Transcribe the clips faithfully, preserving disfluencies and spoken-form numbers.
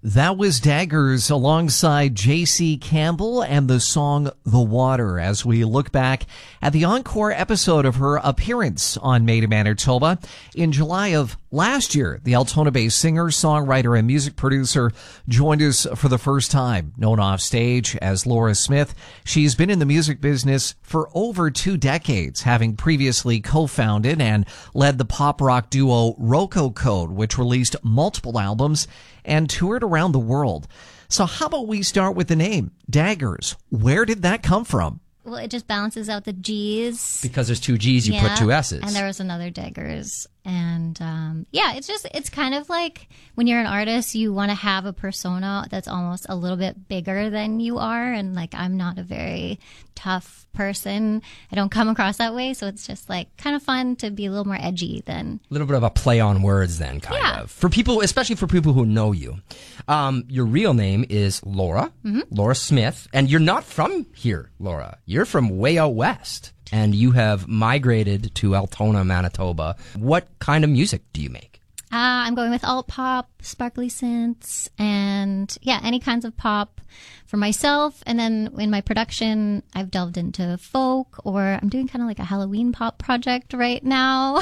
That was Daggers alongside J C Campbell and the song The Water as we look back at the encore episode of her appearance on Made in Manitoba in July of last year. The Altona-based singer, songwriter, and music producer joined us for the first time. Known off stage as Laura Smith, she's been in the music business for over two decades, having previously co-founded and led the pop rock duo Rocco Code, which released multiple albums and toured around the world. So how about we start with the name, Daggers? Where did that come from? Well, it just balances out the G's. Because there's two G's, you yeah, put two S's. And there was another Daggers. And um, yeah, it's just, it's kind of like when you're an artist, you want to have a persona that's almost a little bit bigger than you are. And like, I'm not a very tough person. I don't come across that way. So it's just like kind of fun to be a little more edgy than. A little bit of a play on words then, kind yeah. of. For people, especially for people who know you. Um, your real name is Laura, mm-hmm. Laura Smith. And you're not from here, Laura. You're from way out west. And you have migrated to Altona, Manitoba. What kind of music do you make? Uh, I'm going with alt pop, sparkly synths, and yeah, any kinds of pop for myself. And then in my production, I've delved into folk, or I'm doing kind of like a Halloween pop project right now.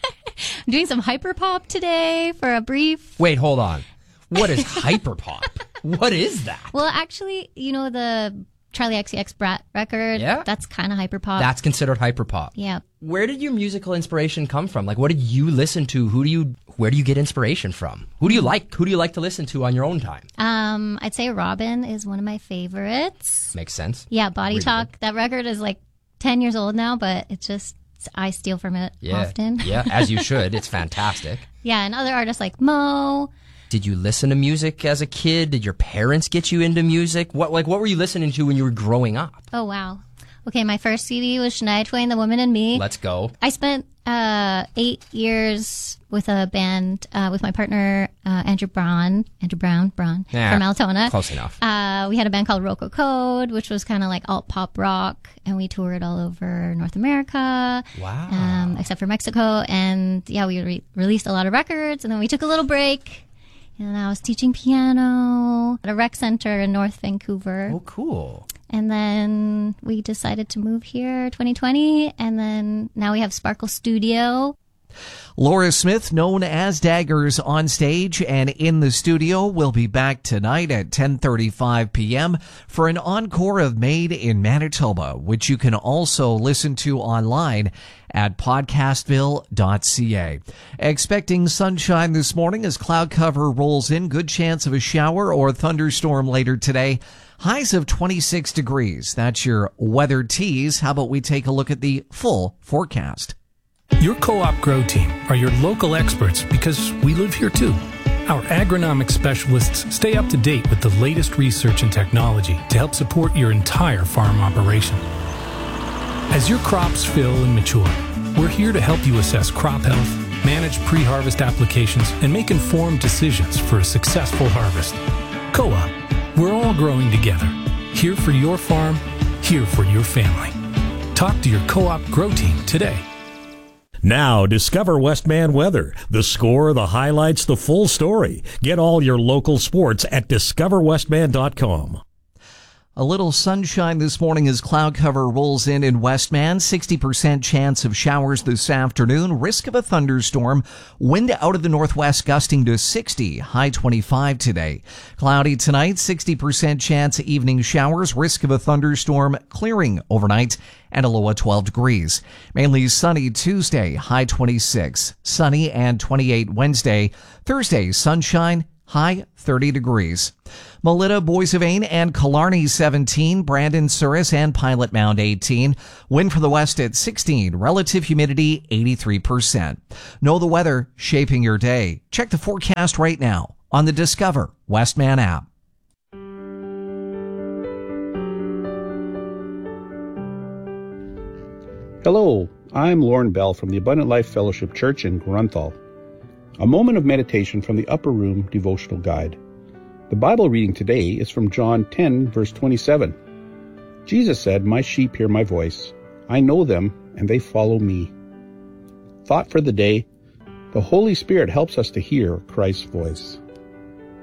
I'm doing some hyper pop today for a brief. Wait, hold on. What is hyper pop? What is that? Well, actually, you know, the Charlie X C X Brat record, yeah. that's kind of hyper pop. That's considered hyper pop. Yeah. Where did your musical inspiration come from? Like, what did you listen to? Who do you, where do you get inspiration from? Who do you like? Who do you like to listen to on your own time? Um, I'd say Robin is one of my favorites. Makes sense. Yeah, Body really Talk. Good. That record is like ten years old now, but it's just, I steal from it yeah. often. Yeah, as you should. It's fantastic. Yeah, and other artists like Mo. Did you listen to music as a kid? Did your parents get you into music? What like what were you listening to when you were growing up? Oh, wow. Okay, my first C D was Shania Twain, The Woman in Me. Let's go. I spent uh, eight years with a band uh, with my partner, uh, Andrew Brown, Andrew Brown, Brown, yeah, from Altona. Close enough. Uh, we had a band called Rocco Code, which was kind of like alt pop rock, and we toured all over North America. Wow. Um, except for Mexico. And yeah, we re- released a lot of records, and then we took a little break. And I was teaching piano at a rec center in North Vancouver. Oh, cool. And then we decided to move here twenty twenty. And then now we have Sparkle Studio. Laura Smith, known as Daggers, on stage and in the studio, will be back tonight at ten thirty-five p.m. for an encore of Made in Manitoba, which you can also listen to online at podcastville dot c a. Expecting sunshine this morning as cloud cover rolls in. Good chance of a shower or thunderstorm later today. Highs of twenty-six degrees. That's your weather tease. How about we take a look at the full forecast? Your Co-op Grow team are your local experts because we live here too. Our agronomic specialists stay up to date with the latest research and technology to help support your entire farm operation. As your crops fill and mature, we're here to help you assess crop health, manage pre-harvest applications, and make informed decisions for a successful harvest. Co-op, we're all growing together. Here for your farm, here for your family. Talk to your Co-op Grow team today. Now, discover Westman Weather. The score, the highlights, the full story. Get all your local sports at discover westman dot com. A little sunshine this morning as cloud cover rolls in in Westman. sixty percent chance of showers this afternoon. Risk of a thunderstorm. Wind out of the northwest gusting to sixty. High twenty-five today. Cloudy tonight. sixty percent chance of evening showers. Risk of a thunderstorm clearing overnight and a low of twelve degrees. Mainly sunny Tuesday. High twenty-six. Sunny and twenty-eight Wednesday. Thursday, sunshine. High thirty degrees. Melita, Boissevain, and Killarney seventeen, Brandon, Souris, and Pilot Mound eighteen. Wind from the west at sixteen, relative humidity eighty-three percent. Know the weather shaping your day. Check the forecast right now on the Discover Westman app. Hello, I'm Lauren Bell from the Abundant Life Fellowship Church in Grunthal. A moment of meditation from the Upper Room Devotional Guide. The Bible reading today is from John ten, verse twenty-seven. Jesus said, "My sheep hear my voice. I know them, and they follow me." Thought for the day: the Holy Spirit helps us to hear Christ's voice.